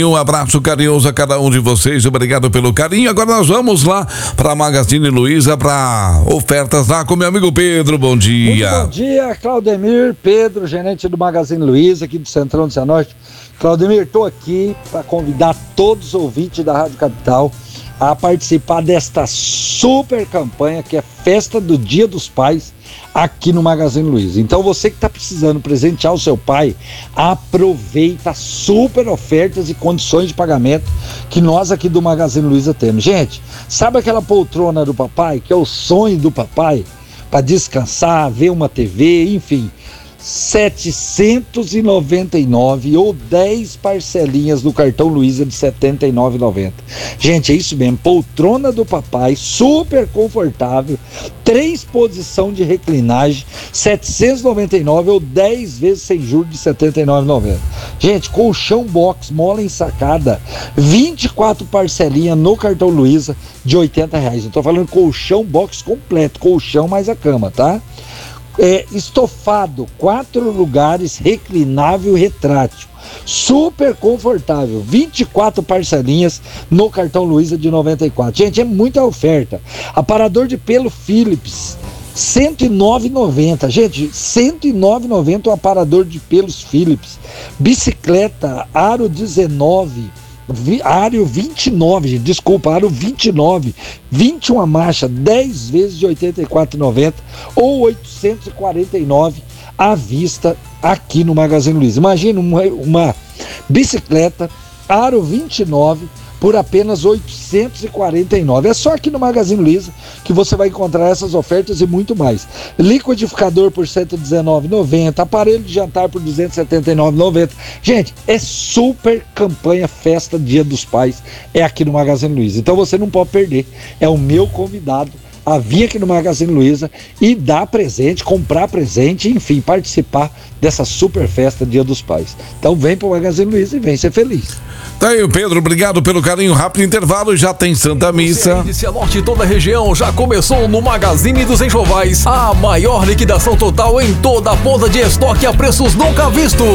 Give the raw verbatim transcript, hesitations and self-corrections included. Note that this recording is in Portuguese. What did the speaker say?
Um abraço carinhoso a cada um de vocês, obrigado pelo carinho. Agora nós vamos lá para a Magazine Luiza para ofertas lá com meu amigo Pedro. Bom dia. Muito bom dia, Claudemir, Pedro, gerente do Magazine Luiza aqui do Centrão do Cianorte. Claudemir, estou aqui para convidar todos os ouvintes da Rádio Capital a participar desta super campanha que é Festa do Dia dos Pais aqui no Magazine Luiza. Então você que está precisando presentear o seu pai, aproveita super ofertas e condições de pagamento que nós aqui do Magazine Luiza temos. Gente, sabe aquela poltrona do papai, que é o sonho do papai, para descansar, ver uma T V, enfim, setecentos e noventa e nove ou dez parcelinhas no cartão Luiza de setenta e nove reais e noventa centavos. Gente, é isso mesmo, poltrona do papai, super confortável, três posição de reclinagem, setecentos e noventa e nove ou dez vezes sem juros de setenta e nove reais e noventa centavos. Gente, colchão box, mola ensacada, vinte e quatro parcelinhas no cartão Luiza de oitenta reais. Eu tô falando colchão box completo, colchão mais a cama, tá? É, estofado, quatro lugares, reclinável, retrátil, super confortável, vinte e quatro parcelinhas no cartão Luiza de noventa e quatro. Gente, é muita oferta. Aparador de pelo Philips, cento e nove reais e noventa centavos. Gente, cento e nove reais e noventa centavos o aparador de pelos Philips. Bicicleta Aro dezenove, Aro vinte e nove, gente, desculpa, Aro vinte e nove, vinte e uma marcha, dez vezes de oitenta e quatro reais e noventa centavos ou oitocentos e quarenta e nove reais à vista aqui no Magazine Luiza. Imagina uma, uma bicicleta Aro vinte e nove por apenas oitocentos e quarenta e nove reais. É só aqui no Magazine Luiza que você vai encontrar essas ofertas e muito mais. Liquidificador por cento e dezenove reais e noventa centavos, aparelho de jantar por duzentos e setenta e nove reais e noventa centavos. Gente, é super campanha Festa Dia dos Pais, é aqui no Magazine Luiza. Então você não pode perder. É o meu convidado a vir aqui no Magazine Luiza e dar presente, comprar presente, enfim, participar dessa super festa Dia dos Pais. Então vem pro Magazine Luiza e vem ser feliz. Tá aí o Pedro, obrigado pelo carinho. Rápido intervalo, já tem Santa Missa. De Cianorte e toda a região já começou no Magazine dos Enxovais, a maior liquidação total em toda a ponta de estoque a preços nunca vistos.